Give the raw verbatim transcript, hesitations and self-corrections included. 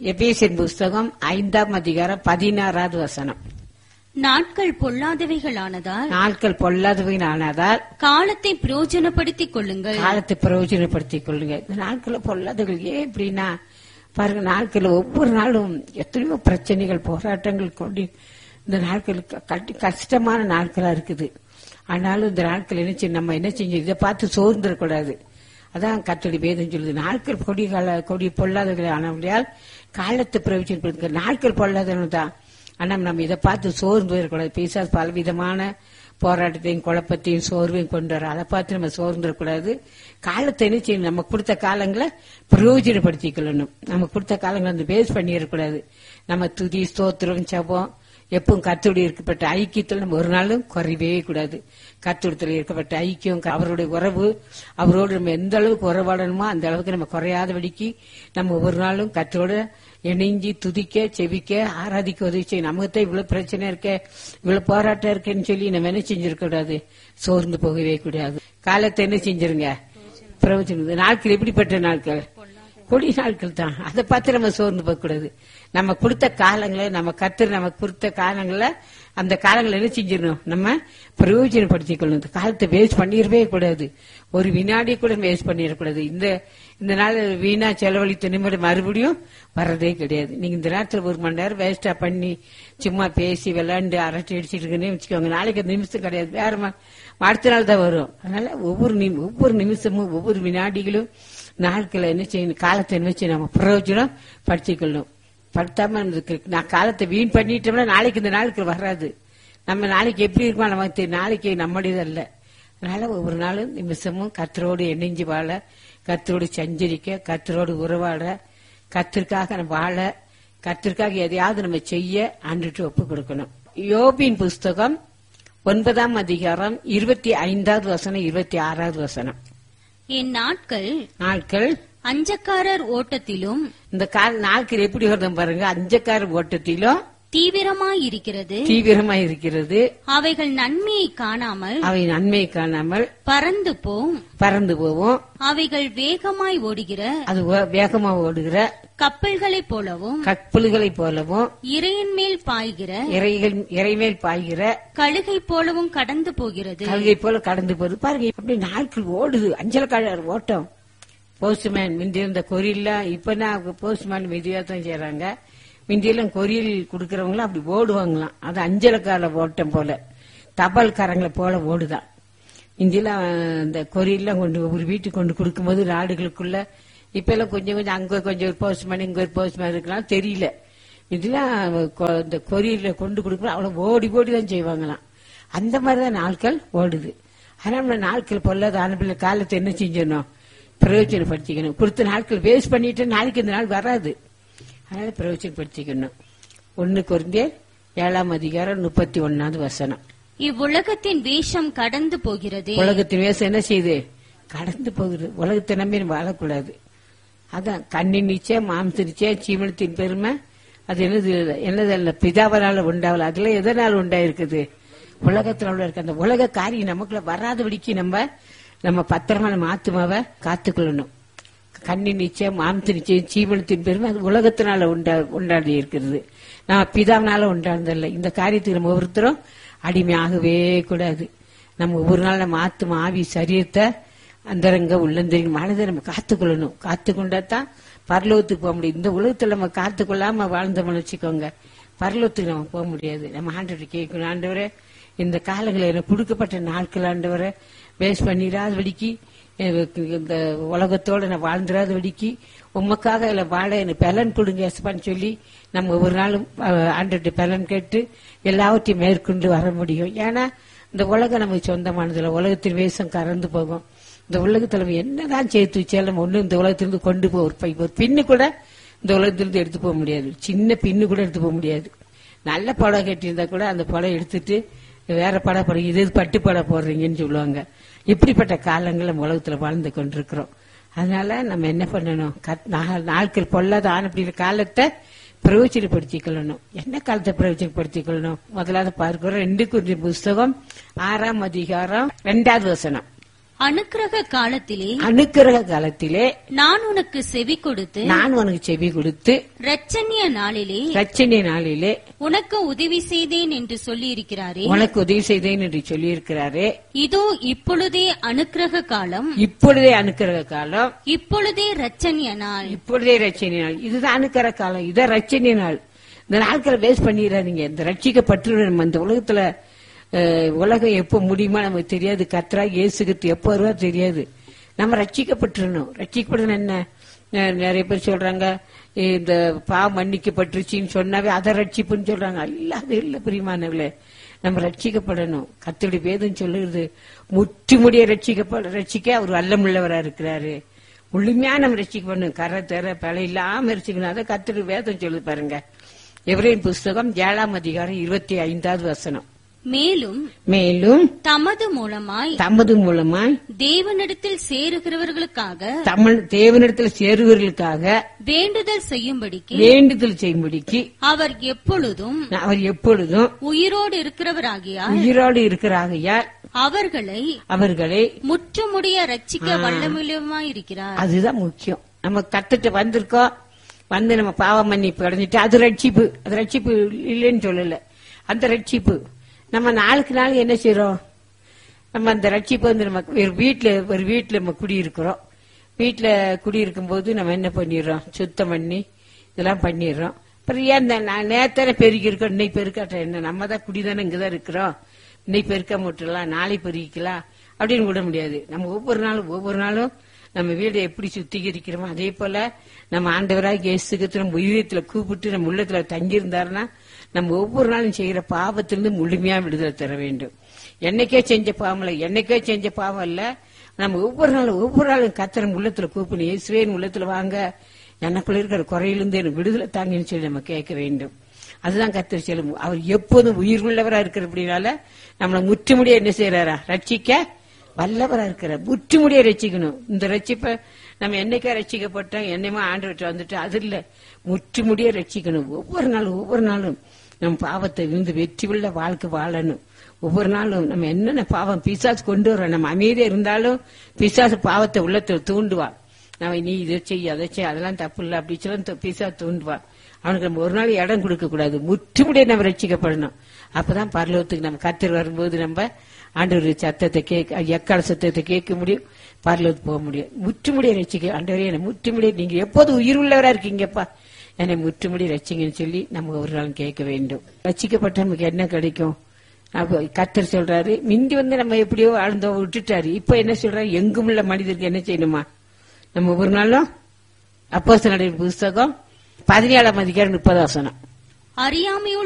எபேசியர் புஸ்தகம் ஐந்தாம் அதிகாரம் பதினாறாவது வசனம். நாட்கள் பொல்லாதவைகளானதால் நாட்கள் பொல்லாதவைகளானதால் காலத்தை பிரயோஜனப்படுத்திக் கொள்ளுங்கள். காலத்தை பிரயோஜனப்படுத்திக் கொள்ளுங்க. இந்த நாட்களை பொல்லாதவர்கள் ஏன் எப்படின்னா பாருங்க, நாட்கள் ஒவ்வொரு நாளும் எத்தனையோ பிரச்சனைகள் போராட்டங்கள் கொண்டு இந்த நாட்களுக்கு கஷ்டமான நாட்களா இருக்குது. ஆனாலும் இந்த நாட்கள் என்ன செய்ய நம்ம என்ன செஞ்சு இதை பார்த்து சோர்ந்துடக்கூடாது. அதான் கர்த்தருடைய வேதம் சொல்லுது, நாட்கள் கொடி கால கொடி பொல்லாதவர்கள் ஆனவர்களால் காலத்தை பிரயோஜனப்படுத்துங்க. நாட்கள் பொல்லாதவங்க தான், ஆனா நம்ம இதை பார்த்து சோர்ந்து போயிடக்கூடாது. பிசாசு பலவிதமான போராட்டத்தையும் குழப்பத்தையும் சோர்வையும் கொண்டு வர, அதை பார்த்து நம்ம சோர்ந்துடக்கூடாது. காலத்தை என்ன செய்யணும், நம்ம கொடுத்த காலங்களை பிரயோஜனப்படுத்திக்கொள்ளணும். நம்ம கொடுத்த காலங்களை வந்து பேஸ் பண்ணிடக்கூடாது. நம்ம துதி ஸ்தோத்திரம் ஜெபம் எப்பவும் கர்த்தருடைய இருக்கப்பட்ட ஐக்கியத்தில் நம்ம ஒரு நாளும் குறையவே கூடாது. கர்த்தருடைய இருக்கப்பட்ட ஐக்கியம், அவருடைய உறவு, அவரோடு நம்ம எந்த அளவுக்கு உறவாடணுமோ அந்த அளவுக்கு நம்ம குறையாதபடிக்கு நம்ம ஒவ்வொரு நாளும் கர்த்தரோட இணைஞ்சி துதிக்க செபிக்க ஆராதிக்க உதவி செய்யும். நமக்குத்தான் இவ்வளவு பிரச்சனை இருக்க, இவ்வளவு போராட்டம் இருக்கேன்னு சொல்லி நம்ம என்ன செஞ்சிருக்க கூடாது, சோர்ந்து போகவே கூடாது. காலத்தை என்ன செஞ்சிருங்க பிரயோஜனம். நாட்கள் எப்படிப்பட்ட நாட்கள், கொடி நாட்கள் தான். அதை பார்த்து நம்ம சோர்ந்து போக கூடாது. நம்ம கொடுத்த காலங்களை, நம்ம கர்த்தர் நமக்கு கொடுத்த காலங்களை, அந்த காலங்களை என்ன செஞ்சிடணும், நம்ம பிரயோஜனப்படுத்திக்கொள்ளணும். காலத்தை வேஸ்ட் பண்ணிடவே கூடாது. ஒரு வினாடி கூட வேஸ்ட் பண்ணிடக்கூடாது. இந்த இந்த நாள் வீணா செலவழித்த நிமிடம் மறுபடியும் வர்றதே கிடையாது. நீங்க இந்த நேரத்தில் ஒரு மணி நேரம் வேஸ்டா பண்ணி சும்மா பேசி விளையாண்டு அரட்டை அடிச்சுட்டு இருக்குன்னு வச்சுக்கோங்க, நாளைக்கு அந்த நிமிஷம் கிடையாது, வேற அடுத்த நாள் தான் வரும். அதனால ஒவ்வொரு ஒவ்வொரு நிமிஷமும் ஒவ்வொரு வினாடிகளும் நாட்களை என்ன செய்யணும், காலத்தை என்ன செய்ய நம்ம பிரயோஜனம் படுத்திக்கொள்ளணும். படுத்தாம நான் காலத்தை வீண் பண்ணிட்டோம்னா நாளைக்கு இந்த நாளுக்கு வராது. நம்ம நாளைக்கு எப்படி இருக்கோம் நமக்கு தெரியும், நாளைக்கு நம்முடையது அல்ல. அதனால ஒவ்வொரு நாளும் நிமிஷமும் கர்த்தரோடு இணைஞ்சு வாழ, கர்த்தரோடு சஞ்சரிக்க, கர்த்தரோடு உறவாட, கர்த்தருக்காக நம்ம வாழ, கர்த்தருக்காக எதையாவது நம்ம செய்ய ஆண்டுட்டு ஒப்பு கொடுக்கணும். யோபின் புஸ்தகம் ஒன்பதாம் அதிகாரம் இருபத்தி ஐந்தாவது வசனம் இருபத்தி ஆறாவது வசனம். என் நாட்கள் நாட்கள் அஞ்சக்காரர் ஓட்டத்திலும், இந்த நாட்கள் எப்படி வருதும் பாருங்க, அஞ்சக்காரர் ஓட்டத்திலும் தீவிரமாயிருக்கிறது தீவிரமா இருக்கிறது. அவைகள் நன்மையை காணாமல் அவை நன்மையை காணாமல் பறந்து போம் பறந்து போவோம். அவைகள் வேகமாய் ஓடுகிற, அது வேகமா ஓடுகிற கப்பல்களைப் போலவும் கப்பல்களைப் போலவும் இறையின் மேல் பாய்கிற இறைகள் இறைமேல் பாய்கிற கழுகை போலவும் கடந்து போகிறது. கழுகை போல கடந்து போகுது பாருங்க. அப்படி நாட்கள் ஓடுது. அஞ்சலக்காரர் ஓட்டம். போஸ்ட்மேன் முந்தி இருந்த கொரியெல்லாம் இப்ப போஸ்ட்மேன் விதியா தான் செய்யறாங்க. முந்தியெல்லாம் கொரியல் கொடுக்கறவங்களாம் அப்படி ஓடுவாங்களாம். அது அஞ்சலக்கார ஓட்டம் போல, தபால்காரங்களை போல ஓடுதான். இந்தியெல்லாம் இந்த கொரியெல்லாம் கொண்டு ஒரு வீட்டுக்கு கொண்டு கொடுக்கும்போது நாடுகளுக்குள்ள இப்ப எல்லாம் கொஞ்சம் கொஞ்சம் அங்க கொஞ்சம் ஒரு போஸ்ட்மேன் இங்க ஒரு போஸ்ட்மேன் இருக்கலாம் தெரியல. இதெல்லாம் இந்த கொரியர்ல கொண்டு கொடுக்கணும் அவ்வளவு ஓடி ஓடி தான் செய்வாங்களாம். அந்த மாதிரிதான் நாட்கள் ஓடுது. ஆனா நம்ம நாட்கள் பொல்லாத ஆனப்பிள்ள காலத்தை என்ன செஞ்சிடணும், பிரயோஜனப்படுத்திக்கணும். கொடுத்த நாட்கள் வேஸ்ட் பண்ணிட்டு நாளைக்கு இந்த நாள் வராது. அதனால பிரயோஜனப்படுத்திக்கணும். ஒன்னு கொரிந்தியர் ஏழாம் அதிகாரம் முப்பத்தி ஒன்னாவது வசனம். இவ்வுலகத்தின் வேஷம் கடந்து போகிறது. உலகத்தின் வேஷம் என்ன செய்யுது, கடந்து போகுது. உலகத்தை நம்பி வாழக்கூடாது. அதான் கண்ணின் நிச்சயம் மாம்ச நிச்சயம் ஜீவனத்தின் பெருமை அது என்னது என்னது பிதாவனால உண்டாவல, அதுல எதனால் உண்டாயிருக்குது, உலகத்தினால இருக்கு. அந்த உலக காரியம் நமக்குள்ள வராதபடிக்கு நம்ம நம்ம பத்திரமா நம்ம ஆத்மாவை காத்துக்கொள்ளணும். கண்ணின் நிச்சயம் மாம்ச நிச்சயம் ஜீவனத்தின் பெருமை அது உலகத்தினால உண்டா உண்டாடி இருக்கிறது. நம்ம பிதாவினால உண்டானதில்லை. இந்த காரியத்துக்கு நம்ம ஒவ்வொருத்தரும் அடிமையாகவே கூடாது. நம்ம ஒவ்வொரு நாள் நம்ம ஆத்மா ஆவி சரீரத்தை அந்தரங்க உள்ளந்தரின் மனதை நம்ம காத்துக்கொள்ளணும். காத்துக்கொண்டாதான் பரலோகத்துக்கு போக முடியும். இந்த உலகத்துல நம்ம காத்துக்கொள்ளாம வாழ்ந்தோம்னு வச்சுக்கோங்க, பரலோகத்துக்கு நம்ம போக முடியாது. நம்ம ஆண்டவரை கேட்கணும், ஆண்டவரே இந்த காலங்களில் எனக்கு கொடுக்கப்பட்ட நாட்கள் ஆண்டவரை வேஸ்ட் பண்ணிடாதபடிக்கு, இந்த உலகத்தோட நான் வாழ்ந்துடாதபடிக்கு உமக்காக இல்ல வாழ எனக்கு பலன் கொடுங்க எஸ்பான்னு சொல்லி நம்ம ஒவ்வொரு நாளும் ஆண்டவர்கிட்ட பலன் கேட்டு எல்லாவற்றையும் மேற்கொண்டு வர முடியும். ஏன்னா இந்த உலகம் நமக்கு சொந்தமானதுல, உலகத்தின் வேஷம் கறந்து போகும். இந்த உலகத்துல என்னதான் சேர்த்து வச்சாலும் ஒண்ணு இந்த உலகத்திலிருந்து கொண்டு போ ஒரு ஒரு பின்னு கூட இந்த உலகத்திலிருந்து எடுத்து போக முடியாது. சின்ன பின்னு கூட எடுத்து போக முடியாது. நல்ல படம் கட்டியிருந்தா கூட அந்த படம் எடுத்துட்டு வேற படம் போடுறீங்க, இது பட்டு படம் போடுறீங்கன்னு சொல்லுவாங்க. இப்படிப்பட்ட காலங்கள் நம்ம உலகத்துல வாழ்ந்து கொண்டிருக்கிறோம். அதனால நம்ம என்ன பண்ணணும், நாட்கள் பொல்லாத ஆன காலத்தை பிரயோஜனப்படுத்திக் கொள்ளணும். என்ன காலத்தை பிரயோஜனப்படுத்திக் கொள்ளணும், முதலாவது பார்க்கிறோம் ரெண்டு குறிஞ்சி புஸ்தகம் ஆறாம் அதிகாரம் இரண்டாவது வசனம். அனுக்கிரக காலத்திலே அனுக்கிரக காலத்திலே நான் உனக்கு செவி கொடுத்து நான் உனக்கு செவி கொடுத்து இரட்சணிய நாளிலே ரட்சணை நாளிலே உனக்கு உதவி செய்தேன் என்று சொல்லி இருக்கிறாரே. உனக்கு உதவி செய்தேன் என்று சொல்லி இருக்கிறாரே. இதோ இப்பொழுதே அனுக்கிரக காலம், இப்பொழுதே அனுக்கிரக காலம், இப்பொழுதே இரட்சணிய நாள். இப்பொழுதே ரட்சணை நாள். இதுதான் அனுக்கிரக காலம், இதான் ரட்சணை நாள். இந்த நாட்களை வேஸ்ட் பண்ணிடாதீங்க. இந்த ரட்சிக்கப்பட்டு நம்ம இந்த உலகத்துல உலகம் எப்ப முடியுமா நமக்கு தெரியாது. கர்த்தரா இயேசுக்கு எப்ப வருவா தெரியாது. நம்ம ரட்சிக்கப்பட்டுறணும். ரட்சிக்கப்படணும் என்ன, நிறைய பேர் சொல்றாங்க இந்த பாவம் மன்னிக்கப்பட்டுருச்சின்னு சொன்னாவே அதை ரட்சிப்புன்னு சொல்றாங்க. இல்ல, அது இல்ல பிரியமானவர்களே. நம்ம ரட்சிக்கப்படணும். கர்த்தருடைய வேதம் சொல்லுறது முற்று முடிய ரட்சிக்கப்பட ரட்சிக்க அவர் வல்லமுள்ளவரா இருக்கிறாரு. முழுமையா நம்ம ரட்சிக்கப்படணும். கரை தர பல இல்லாம ரட்சிக்கணும். அதை கர்த்தருடைய வேதம் சொல்லு பாருங்க. எபிரேயர் புஸ்தகம் ஏழாம் அதிகாரம் இருபத்தி ஐந்தாவது வசனம். மேலும் மேலும் தமது மூலமாய் தமது மூலமாய் தேவனிடத்தில் சேருகிறவர்களுக்காக தமிழ் தேவனிடத்தில் சேருவர்களுக்காக வேண்டுதல் செய்யும்படிக்கு வேண்டுதல் செய்யும்படிக்கு அவர் எப்பொழுதும் அவர் எப்பொழுதும் உயிரோடு இருக்கிறவராகியால் உயிரோடு இருக்கிறாகையால் அவர்களை அவர்களை முற்றுமுடிய ரட்சிக்க வல்லமையுமாயிருக்கிறார். அதுதான் முக்கியம். நம்ம கத்துட்டு வந்திருக்கோம், வந்து நம்ம பாவ மன்னிப்பு அடைஞ்சிட்டு அது ரட்சிப்பு. அது ரட்சிப்பு இல்லைன்னு சொல்லல. அந்த ரட்சிப்பு நம்ம நாளுக்கு நாள் என்ன செய்யறோம், நம்ம அந்த ரட்சிப்பு வந்து நம்ம ஒரு வீட்டுல ஒரு வீட்டுல நம்ம குடியிருக்கிறோம். வீட்டுல குடியிருக்கும் போது நம்ம என்ன பண்ணிடுறோம், சுத்தம் பண்ணி இதெல்லாம் பண்ணிடுறோம். அப்புறம் ஏன் நான் நேரத்தானே பெருக்கி இருக்கோம், இன்னைக்கு பெருக்காட்ட என்ன, நம்ம தான் குடிதானே இங்கதான் இருக்கிறோம், இன்னைக்கு பெருக்க முட்டலாம் நாளை பெருக்கலாம் அப்படின்னு விட முடியாது. நம்ம ஒவ்வொரு நாளும் ஒவ்வொரு நாளும் நம்ம வீடை எப்படி சுத்திகரிக்கிறோமோ அதே போல நம்ம ஆண்டவராக இயேசுக்கு நம்ம உயிரத்துல கூப்பிட்டு நம்ம உள்ளத்துல தங்கியிருந்தாருன்னா நம்ம ஒவ்வொரு நாளும் செய்யற பாவத்திலிருந்து முழுமையா விடுதலை தர வேண்டும். என்னைக்கே செஞ்ச பாவம் இல்ல, என்னைக்கே செஞ்ச பாவம் இல்ல. நம்ம ஒவ்வொரு நாளும் ஒவ்வொரு நாளும் கர்த்தர் உள்ளத்துல கூப்பிடணும். இயேசுவின் உள்ளத்துல வாங்க, எனக்குள்ள இருக்கிற குறையிலிருந்து எனக்கு விடுதலை தாங்கன்னு சொல்லி நம்ம கேட்க வேண்டும். அதுதான் கர்த்தர் சொல்லும். அவர் எப்போதும் உயிர் உள்ளவரா இருக்கிறபடினால நம்மளை முற்றுமுடிய என்ன செய்யறாரா, ரட்சிக்க வல்லவரா இருக்கிறார். முற்றுமுடிய ரட்சிக்கணும். இந்த ரட்சிப்பை நம்ம என்னைக்கா ரட்சிக்கப்பட்டோம், என்னையுமா ஆண்டு விட்டு வந்துட்டு அது இல்ல, முற்றுமுடிய ரட்சிக்கணும். ஒவ்வொரு நாளும் ஒவ்வொரு நாளும் நம்ம பாவத்தை இருந்து வெற்றி உள்ள வாழ்க்கை வாழணும். ஒவ்வொரு நாளும் நம்ம என்னென்ன பாவம் பிசாசு கொண்டு வரோம், நம்ம அமைதியா இருந்தாலும் பிசாசு பாவத்தை உள்ளத்துல தூண்டுவா. நம்ம நீ இதை செய்ய அதை செய்ய அதெல்லாம் தப்பு இல்லை அப்படி சொல்லி பிசாசு தூண்டுவா. அவனுக்கு நம்ம ஒரு நாள் இடம் கொடுக்க கூடாது. முற்றுமுடிய நம்ம ரட்சிக்கப்படணும். அப்பதான் பரலோகத்துக்கு நம்ம கர்த்தர் வரும்போது நம்ம ஆண்டவர் சத்தத்தை கேட்க எக்கால சத்தத்தை கேட்க முடியும், பரலோகத்துக்கு போக முடியும். முற்றுமுடிய ரட்சிக்க ஆண்டவரே என்ன முற்றுமுடிய, நீங்க எப்போது உயிர் உள்ளவரா இருக்கீங்கப்பா, என்னை முற்றுமுடி ரட்சிங்கன்னு சொல்லி நம்ம ஒரு நாள் கேட்க வேண்டும். ரட்சிக்கப்பட்ட நமக்கு என்ன கிடைக்கும்? கர்த்தர் சொல்றாரு, மிந்தி வந்து நம்ம எப்படியோ ஆழ்ந்தோம் விட்டுட்டாரு. இப்ப என்ன சொல்றாரு, எங்கும் உள்ள மனிதருக்கு என்ன செய்யணுமா, நம்ம ஒரு நாளும் அப்போஸ்தலர் புஸ்தகம் பதினேழாம் அதிகாரம் முப்பது வசனம். அறியாமையுள்ள